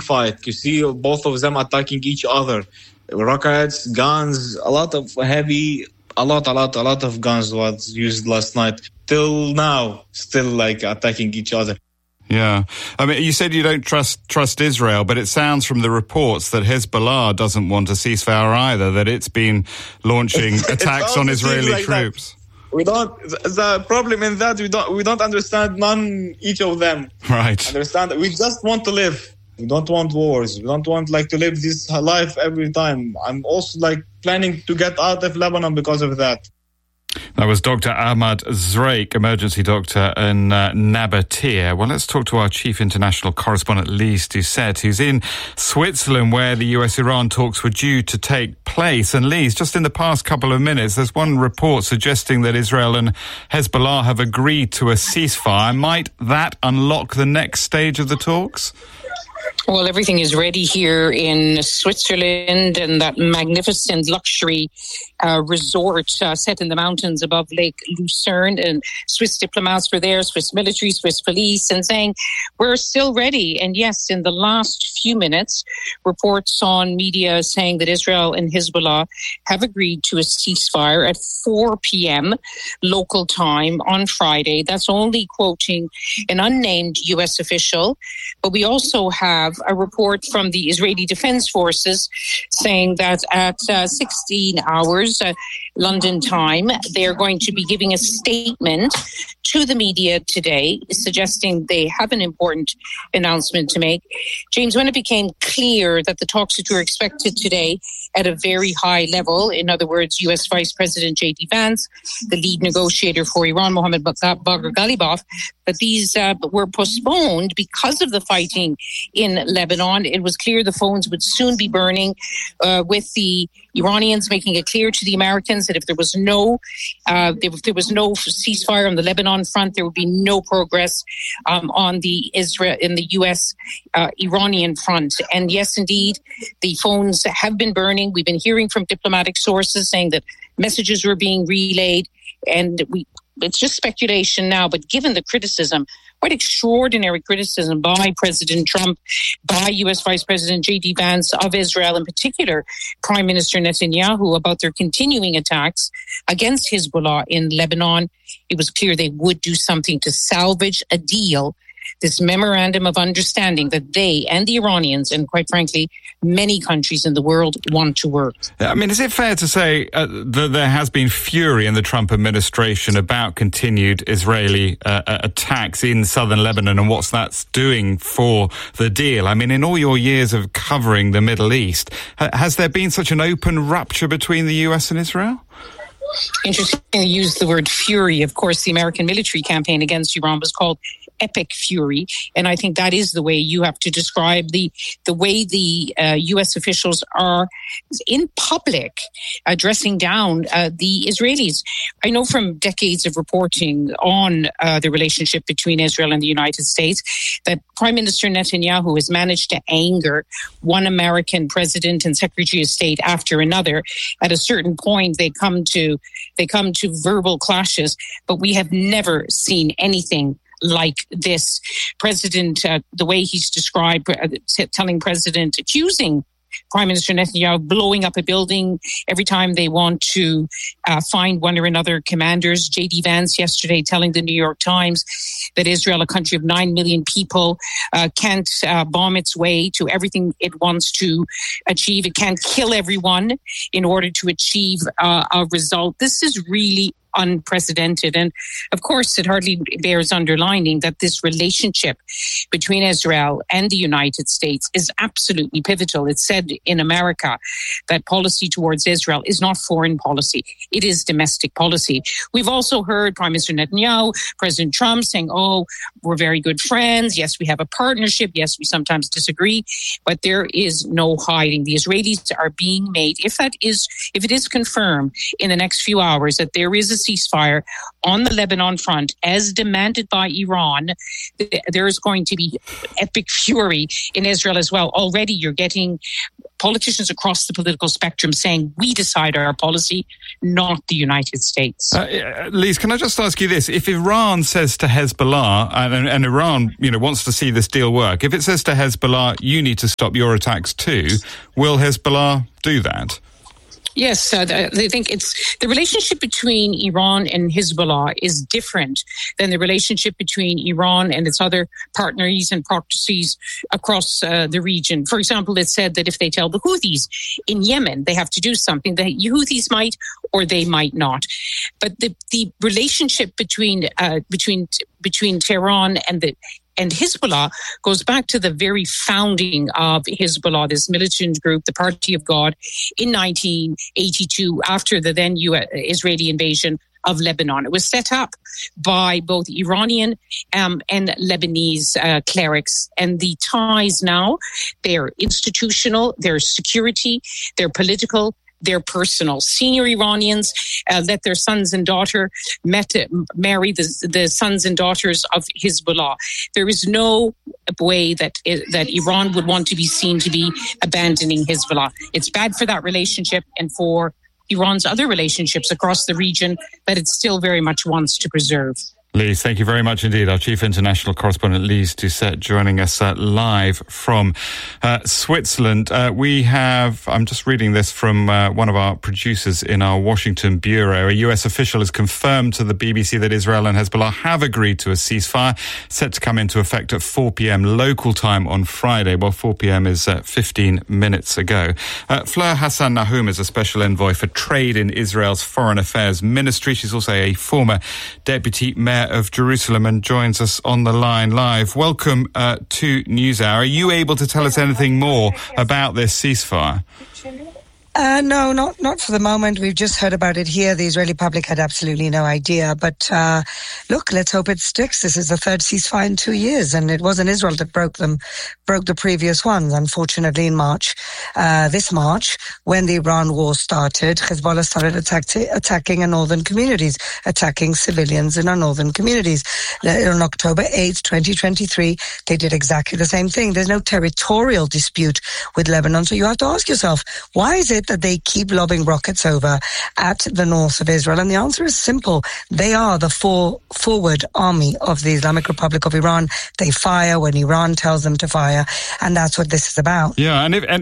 gunfight. You see both of them attacking each other. Rockets, guns, a lot of guns was used last night. Till now, still attacking each other. Yeah. I mean, you said you don't trust Israel, but it sounds from the reports that Hezbollah doesn't want a ceasefire either, that it's been launching attacks on Israeli troops. The problem in that we don't understand each of them. Right. Understand? We just want to live. We don't want wars. We don't want to live this life every time. I'm also planning to get out of Lebanon because of that. That was Dr. Ahmad Zreik, emergency doctor in Nabatea. Well, let's talk to our chief international correspondent, Lise Doucet, who's in Switzerland, where the US-Iran talks were due to take place. And Lise, just in the past couple of minutes, there's one report suggesting that Israel and Hezbollah have agreed to a ceasefire. Might that unlock the next stage of the talks? Well, everything is ready here in Switzerland, and that magnificent luxury resort set in the mountains above Lake Lucerne. And Swiss diplomats were there, Swiss military, Swiss police, and saying, we're still ready. And yes, in the last few minutes, reports on media saying that Israel and Hezbollah have agreed to a ceasefire at 4 p.m. local time on Friday. That's only quoting an unnamed U.S. official. But we also have a report from the Israeli Defense Forces saying that at 16 hours London time, they're going to be giving a statement to the media today, suggesting they have an important announcement to make. James, when it became clear that the talks were expected today at a very high level, in other words, U.S. Vice President J.D. Vance, the lead negotiator for Iran, Mohammad Bagher Ghalibaf, that these were postponed because of the fighting in Lebanon, it was clear the phones would soon be burning, with the Iranians making it clear to the Americans that if there was no ceasefire on the Lebanon front, there would be no progress on the U.S. Iranian front. And yes, indeed, the phones have been burning. We've been hearing from diplomatic sources saying that messages were being relayed, and it's just speculation now, but given the criticism, quite extraordinary criticism by President Trump, by U.S. Vice President J.D. Vance, of Israel, in particular Prime Minister Netanyahu, about their continuing attacks against Hezbollah in Lebanon, it was clear they would do something to salvage a deal, this memorandum of understanding that they and the Iranians, and quite frankly, many countries in the world, want to work. I mean, is it fair to say that there has been fury in the Trump administration about continued Israeli attacks in southern Lebanon and what that's doing for the deal? I mean, in all your years of covering the Middle East, has there been such an open rupture between the US and Israel? Interesting to use the word fury. Of course, the American military campaign against Iran was called Epic Fury. And I think that is the way you have to describe the way the U.S. officials are in public dressing down the Israelis. I know from decades of reporting on the relationship between Israel and the United States that Prime Minister Netanyahu has managed to anger one American president and Secretary of State after another. At a certain point, they come to verbal clashes, but we have never seen anything like this. President, the way he's described, accusing Prime Minister Netanyahu of blowing up a building every time they want to find one or another commanders. J.D. Vance yesterday telling the New York Times that Israel, a country of 9 million people, can't bomb its way to everything it wants to achieve. It can't kill everyone in order to achieve a result. This is really unprecedented. And of course, it hardly bears underlining that this relationship between Israel and the United States is absolutely pivotal. It's said in America that policy towards Israel is not foreign policy. It is domestic policy. We've also heard Prime Minister Netanyahu, President Trump saying, we're very good friends. Yes, we have a partnership. Yes, we sometimes disagree, but there is no hiding. The Israelis are being made, if it is confirmed in the next few hours that there is a ceasefire on the Lebanon front as demanded by Iran, there is going to be epic fury in Israel as well. Already you're getting politicians across the political spectrum saying we decide our policy, not the United States. Lise, can I just ask you this? If Iran says to Hezbollah, and Iran, wants to see this deal work, if it says to Hezbollah, you need to stop your attacks too, will Hezbollah do that? Yes, I think it's the relationship between Iran and Hezbollah is different than the relationship between Iran and its other partners and proxies across the region. For example, it's said that if they tell the Houthis in Yemen they have to do something, the Houthis might or they might not. But the relationship between Tehran and Hezbollah goes back to the very founding of Hezbollah, this militant group, the Party of God, in 1982, after the then Israeli invasion of Lebanon. It was set up by both Iranian and Lebanese clerics. And the ties now, they're institutional, they're security, they're political, they're personal. Senior Iranians let their sons and daughter marry the sons and daughters of Hezbollah. There is no way that Iran would want to be seen to be abandoning Hezbollah. It's bad for that relationship and for Iran's other relationships across the region that it still very much wants to preserve. Lise, thank you very much indeed. Our chief international correspondent, Lise Doucet, joining us live from Switzerland. I'm just reading this from one of our producers in our Washington bureau. A US official has confirmed to the BBC that Israel and Hezbollah have agreed to a ceasefire set to come into effect at 4 p.m. local time on Friday. Well, 4 p.m. is 15 minutes ago. Fleur Hassan Nahum is a special envoy for trade in Israel's Foreign Affairs Ministry. She's also a former deputy mayor of Jerusalem and joins us on the line live. Welcome to NewsHour. Are you able to tell us anything more about this ceasefire? No, not for the moment. We've just heard about it here. The Israeli public had absolutely no idea. But look, let's hope it sticks. This is the third ceasefire in 2 years, and it wasn't Israel that broke the previous ones. Unfortunately, in this March, when the Iran war started, Hezbollah started attacking our northern communities, attacking civilians in our northern communities. On October 8th, 2023, they did exactly the same thing. There's no territorial dispute with Lebanon, so you have to ask yourself, why is it that they keep lobbing rockets over at the north of Israel? And the answer is simple. They are the forward army of the Islamic Republic of Iran. They fire when Iran tells them to fire, and that's what this is about. Yeah,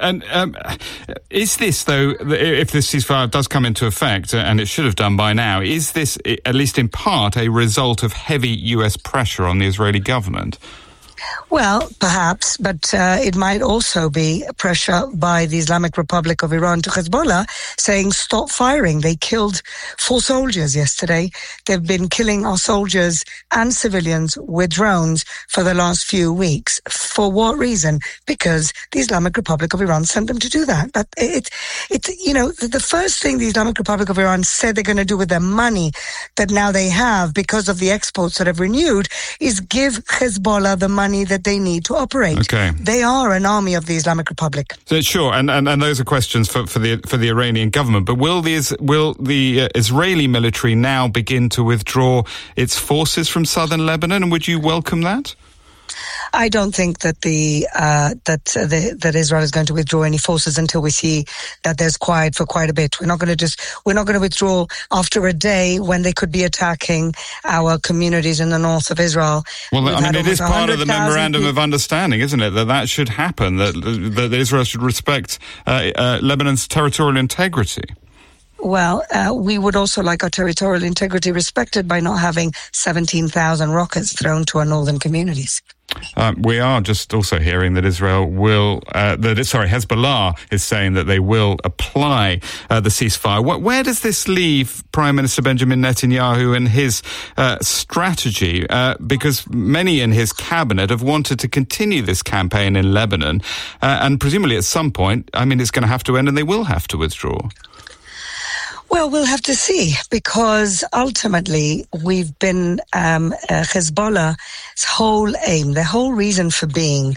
is this, though, if this ceasefire does come into effect, and it should have done by now, is this, at least in part, a result of heavy US pressure on the Israeli government? Well, perhaps, but it might also be pressure by the Islamic Republic of Iran to Hezbollah saying, stop firing. They killed 4 soldiers yesterday. They've been killing our soldiers and civilians with drones for the last few weeks. For what reason? Because the Islamic Republic of Iran sent them to do that. But the first thing the Islamic Republic of Iran said they're going to do with their money that now they have because of the exports that have renewed is give Hezbollah the money that they need to operate. Okay. They are an army of the Islamic Republic. So, sure, and those are questions for the Iranian government. But will the Israeli military now begin to withdraw its forces from southern Lebanon? And would you welcome that? I don't think that that Israel is going to withdraw any forces until we see that there's quiet for quite a bit. We're not going to withdraw after a day when they could be attacking our communities in the north of Israel. Well, it is part of the memorandum of understanding, isn't it, that should happen, that Israel should respect Lebanon's territorial integrity. Well, we would also like our territorial integrity respected by not having 17,000 rockets thrown to our northern communities. We are just also hearing that Hezbollah is saying that they will apply the ceasefire. Where does this leave Prime Minister Benjamin Netanyahu and his strategy? Because many in his cabinet have wanted to continue this campaign in Lebanon, and presumably at some point, it's going to have to end and they will have to withdraw. Well, we'll have to see, because ultimately we've been Hezbollah's whole aim, their whole reason for being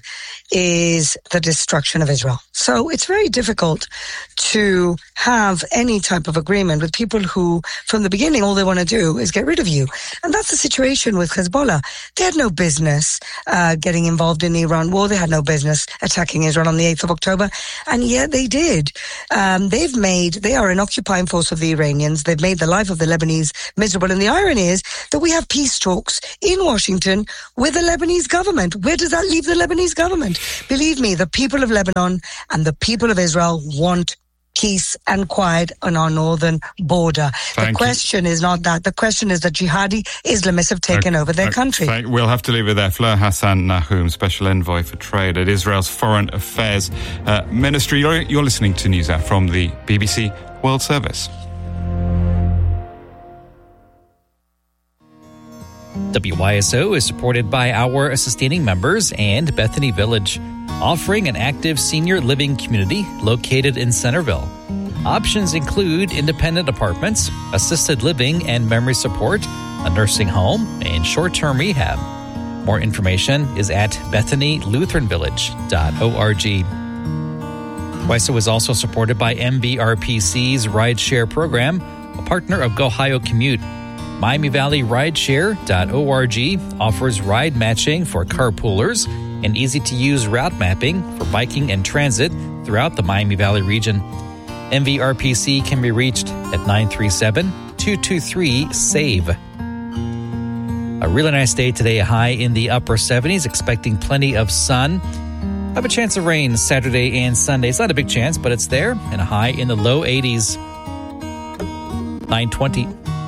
is the destruction of Israel. So it's very difficult to have any type of agreement with people who, from the beginning, all they want to do is get rid of you. And that's the situation with Hezbollah. They had no business getting involved in the Iran war. They had no business attacking Israel on the 8th of October. And yet they did. They are an occupying force of the Iranians. They've made the life of the Lebanese miserable. And the irony is that we have peace talks in Washington with the Lebanese government. Where does that leave the Lebanese government? Believe me, the people of Lebanon and the people of Israel want peace and quiet on our northern border. The question is not that. The question is that jihadi Islamists have taken over their country. We'll have to leave it there. Fleur Hassan Nahum, Special Envoy for Trade at Israel's Foreign Affairs Ministry. You're listening to News Hour from the BBC World Service. WYSO is supported by our sustaining members and Bethany Village, offering an active senior living community located in Centerville. Options include independent apartments, assisted living and memory support, a nursing home, and short-term rehab. More information is at bethanylutheranvillage.org. WYSO is also supported by MVRPC's Rideshare program, a partner of GoHio Commute. Miami Valley Rideshare.org offers ride matching for carpoolers and easy-to-use route mapping for biking and transit throughout the Miami Valley region. MVRPC can be reached at 937-223-SAVE. A really nice day today, a high in the upper 70s, expecting plenty of sun. Have a chance of rain Saturday and Sunday. It's not a big chance, but it's there, and a high in the low 80s. 9:20.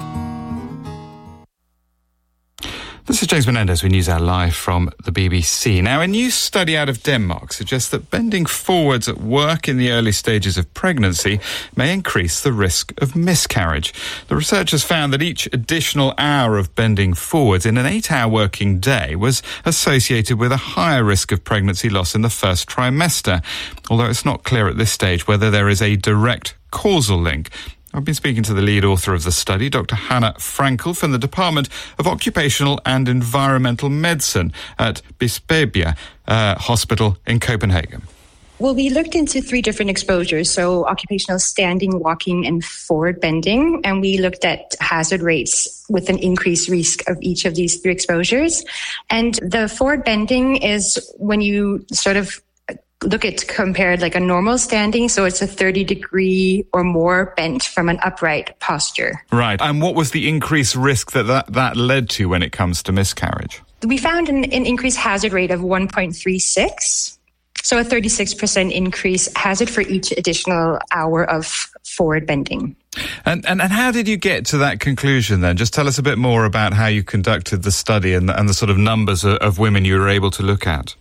This is James Menendez with News Hour Live from the BBC. Now, a new study out of Denmark suggests that bending forwards at work in the early stages of pregnancy may increase the risk of miscarriage. The researchers found that each additional hour of bending forwards in an 8-hour working day was associated with a higher risk of pregnancy loss in the first trimester, although it's not clear at this stage whether there is a direct causal link. I've been speaking to the lead author of the study, Dr. Hannah Frankel from the Department of Occupational and Environmental Medicine at Bispebjerg Hospital in Copenhagen. Well, we looked into 3 different exposures, so occupational standing, walking, and forward bending, and we looked at hazard rates with an increased risk of each of these 3 exposures. And the forward bending is when you sort of look at compared like a normal standing, so it's a 30-degree or more bent from an upright posture. Right. And what was the increased risk that led to when it comes to miscarriage? We found an increased hazard rate of 1.36, so a 36% increase hazard for each additional hour of forward bending. And how did you get to that conclusion then? Just tell us a bit more about how you conducted the study and the sort of numbers of women you were able to look at.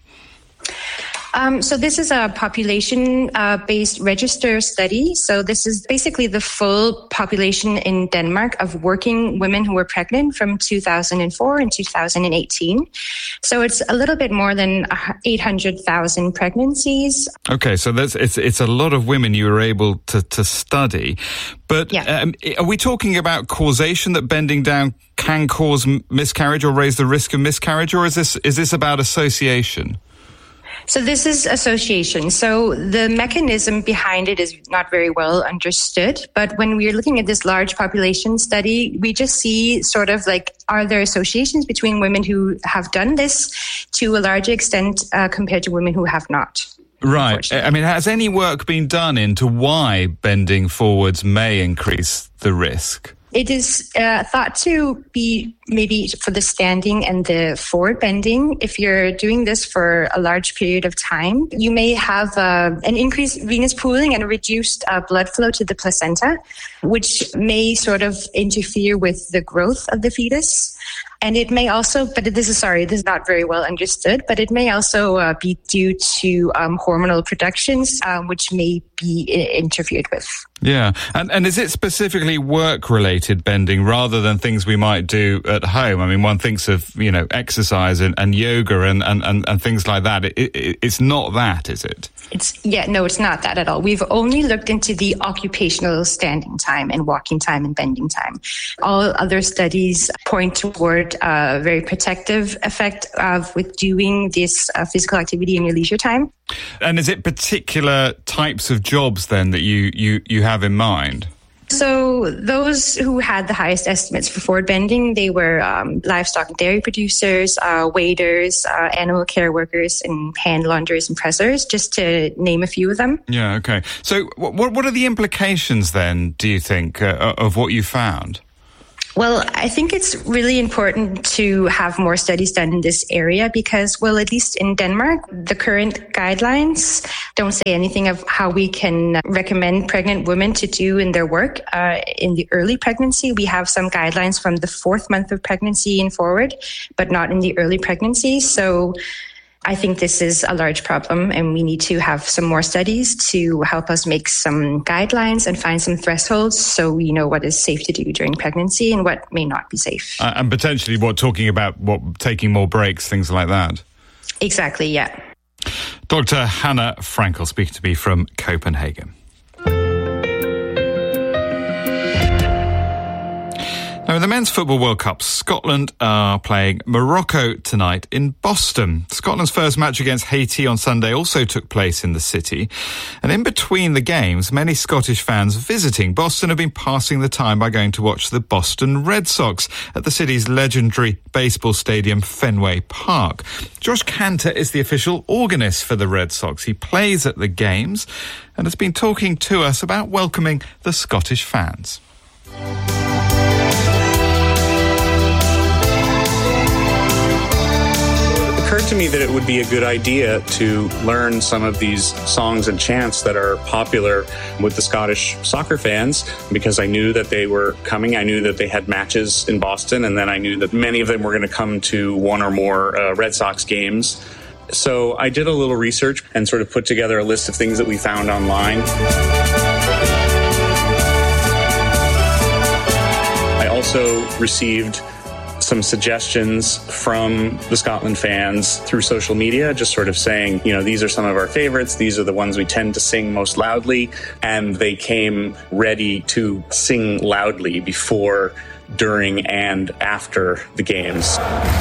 So this is a population-based register study. So this is basically the full population in Denmark of working women who were pregnant from 2004 and 2018. So it's a little bit more than 800,000 pregnancies. Okay, so it's a lot of women you were able to study. But yeah. Are we talking about causation, that bending down can cause miscarriage or raise the risk of miscarriage, or is this about association? So this is association. So the mechanism behind it is not very well understood. But when we're looking at this large population study, we just see sort of like, are there associations between women who have done this to a larger extent compared to women who have not? Right. I mean, has any work been done into why bending forwards may increase the risk? It is thought to be maybe for the standing and the forward bending. If you're doing this for a large period of time, you may have an increased venous pooling and a reduced blood flow to the placenta, which may sort of interfere with the growth of the fetus. And it may also, this is not very well understood, but it may also be due to hormonal productions, which may be interfered with. Yeah. And is it specifically work-related bending rather than things we might do at home? I mean, one thinks of, exercise and yoga and things like that. It's not that, is it? It's not that at all. We've only looked into the occupational standing time and walking time and bending time. All other studies point toward a very protective effect with doing this physical activity in your leisure time. And is it particular types of jobs then that you have in mind? So those who had the highest estimates for forward bending, they were livestock and dairy producers, waiters, animal care workers, and hand launderers and pressers, just to name a few of them. Yeah, okay. So what are the implications then, do you think, of what you found? Well, I think it's really important to have more studies done in this area because, well, at least in Denmark, the current guidelines don't say anything of how we can recommend pregnant women to do in their work in the early pregnancy. We have some guidelines from the 4th month of pregnancy and forward, but not in the early pregnancy. So I think this is a large problem, and we need to have some more studies to help us make some guidelines and find some thresholds so we know what is safe to do during pregnancy and what may not be safe. And potentially talking about taking more breaks, things like that. Exactly, yeah. Dr. Hannah Frankel speaking to me from Copenhagen. Now, in the Men's Football World Cup, Scotland are playing Morocco tonight in Boston. Scotland's first match against Haiti on Sunday also took place in the city. And in between the games, many Scottish fans visiting Boston have been passing the time by going to watch the Boston Red Sox at the city's legendary baseball stadium, Fenway Park. Josh Cantor is the official organist for the Red Sox. He plays at the games and has been talking to us about welcoming the Scottish fans. It occurred to me that it would be a good idea to learn some of these songs and chants that are popular with the Scottish soccer fans because I knew that they were coming. I knew that they had matches in Boston, and then I knew that many of them were going to come to one or more Red Sox games. So I did a little research and sort of put together a list of things that we found online. I also received some suggestions from the Scotland fans through social media, just sort of saying, these are some of our favorites. These are the ones we tend to sing most loudly. And they came ready to sing loudly before, during, and after the games.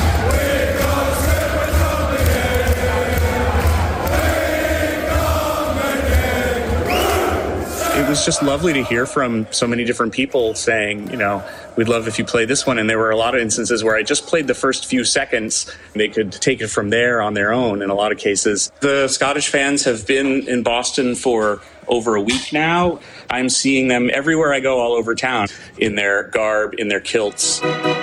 It was just lovely to hear from so many different people saying, we'd love if you play this one. And there were a lot of instances where I just played the first few seconds. They could take it from there on their own in a lot of cases. The Scottish fans have been in Boston for over a week now. I'm seeing them everywhere I go all over town in their garb, in their kilts.